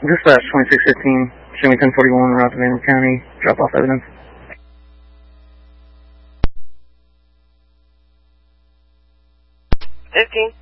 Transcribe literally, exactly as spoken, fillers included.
Dispatch twenty-six fifteen, Chevy ten forty-one, route to Van County, drop off evidence. fifteen.